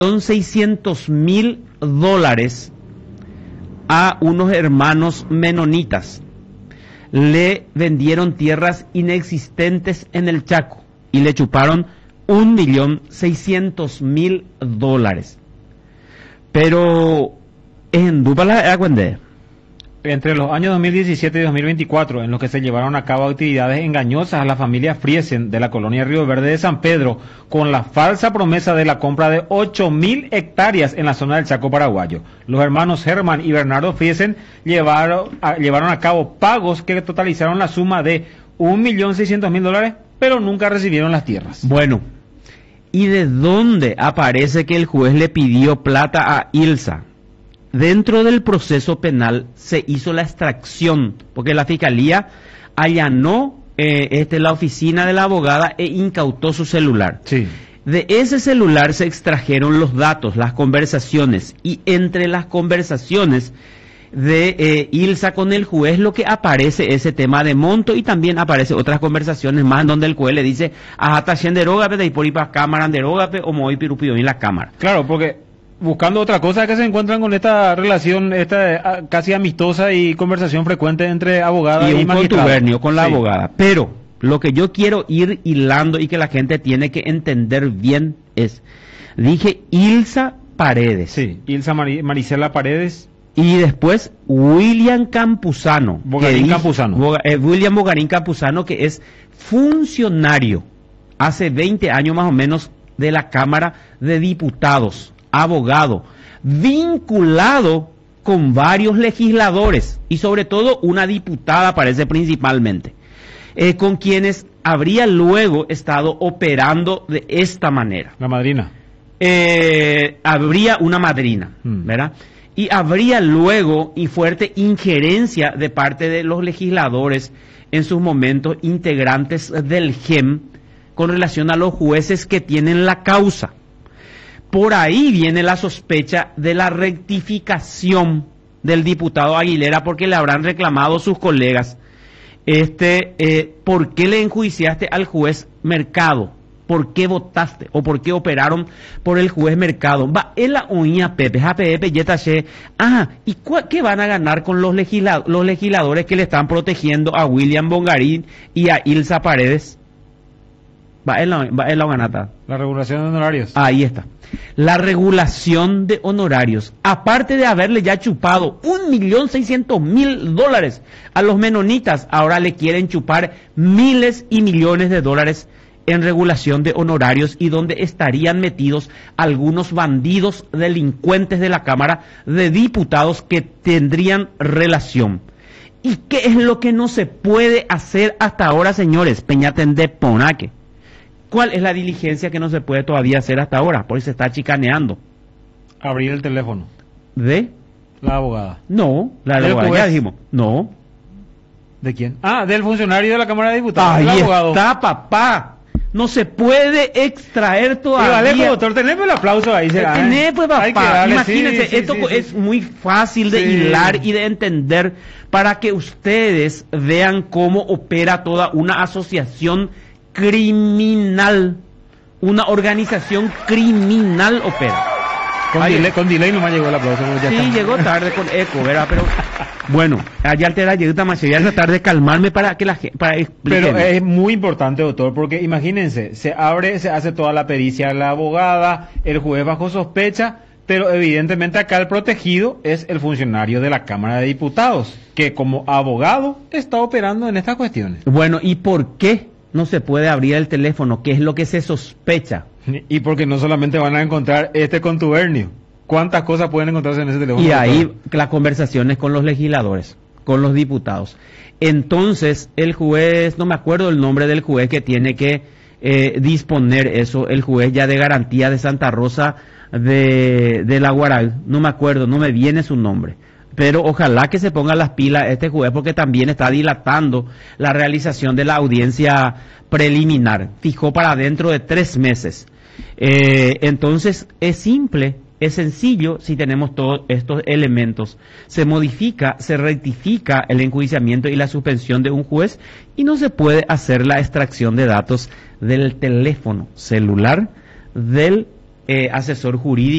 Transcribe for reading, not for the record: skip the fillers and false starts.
$1.600.000 a unos hermanos menonitas. Le vendieron tierras inexistentes en el Chaco y le chuparon $1.600.000. Pero en Dupala, entre los años 2017 y 2024, en los que se llevaron a cabo actividades engañosas a la familia Friesen de la colonia Río Verde de San Pedro, con la falsa promesa de la compra de 8.000 hectáreas en la zona del Chaco paraguayo. Los hermanos Herman y Bernardo Friesen llevaron a cabo pagos que totalizaron la suma de $1.600.000, pero nunca recibieron las tierras. Bueno, ¿y de dónde aparece que el juez le pidió plata a Ilsa? Dentro del proceso penal se hizo la extracción, porque la fiscalía allanó la oficina de la abogada e incautó su celular. Sí. De ese celular se extrajeron los datos, las conversaciones, y entre las conversaciones de Ilsa con el juez lo que aparece ese tema de monto, y también aparece otras conversaciones más en donde el juez le dice hasta derógape de por para cámara derógape o moy pirupido en la cámara. Claro, porque buscando otra cosa que se encuentran con esta relación casi amistosa y conversación frecuente entre abogada y magistrado. Y un contubernio con la abogada. Pero lo que yo quiero ir hilando y que la gente tiene que entender bien es, dije Ilsa Paredes. Sí, Ilsa Marisela Paredes. Y después William Campuzano. William Bogarín Campuzano, que es funcionario hace 20 años más o menos de la Cámara de Diputados. Abogado, vinculado con varios legisladores y sobre todo una diputada, parece principalmente, con quienes habría luego estado operando de esta manera. La madrina. Habría una madrina, ¿verdad? Y habría luego y fuerte injerencia de parte de los legisladores en sus momentos integrantes del GEM con relación a los jueces que tienen la causa. Por ahí viene la sospecha de la rectificación del diputado Aguilera, porque le habrán reclamado sus colegas, ¿por qué le enjuiciaste al juez Mercado? ¿Por qué votaste? ¿O por qué operaron por el juez Mercado? Va, él la oía Pepe, ¿y qué van a ganar con los legisladores que le están protegiendo a William Bogarín y a Ilsa Paredes? Va, él la ganata. La regulación de honorarios. Ahí está. La regulación de honorarios, aparte de haberle ya chupado $1.600.000 a los menonitas, ahora le quieren chupar miles y millones de dólares en regulación de honorarios, y donde estarían metidos algunos bandidos delincuentes de la Cámara de Diputados que tendrían relación. ¿Y qué es lo que no se puede hacer hasta ahora, señores? Peñatendé Ponaque. ¿Cuál es la diligencia que no se puede todavía hacer hasta ahora? Porque se está chicaneando. Abrir el teléfono. ¿De? La abogada. No, la abogada ya dijimos. No. ¿De quién? Ah, del funcionario de la Cámara de Diputados. Ahí está, papá. No se puede extraer todavía. Vale, doctor, tenés el aplauso ahí. Tenés, pues, papá. Imagínense, esto es muy fácil de hilar y de entender para que ustedes vean cómo opera toda una asociación criminal, una organización criminal opera. Con delay nomás llegó el aplauso. Llegó tarde con eco, ¿verdad? Pero bueno, allá te da llegada más, voy a tratar de calmarme para que la gente, Pero es muy importante, doctor, porque imagínense, se hace toda la pericia, la abogada, el juez bajo sospecha, pero evidentemente acá el protegido es el funcionario de la Cámara de Diputados, que como abogado está operando en estas cuestiones. Bueno, ¿y por qué no se puede abrir el teléfono? ¿Qué es lo que se sospecha? Y porque no solamente van a encontrar contubernio, ¿cuántas cosas pueden encontrarse en ese teléfono? Y ahí las conversaciones con los legisladores, con los diputados. Entonces, el juez, no me acuerdo el nombre del juez que tiene que disponer eso, el juez ya de garantía de Santa Rosa de la Guaral, no me acuerdo, no me viene su nombre. Pero ojalá que se ponga las pilas este juez, porque también está dilatando la realización de la audiencia preliminar. Fijó para dentro de 3 meses. Entonces es simple, es sencillo si tenemos todos estos elementos. Se modifica, se rectifica el enjuiciamiento y la suspensión de un juez, y no se puede hacer la extracción de datos del teléfono celular del asesor jurídico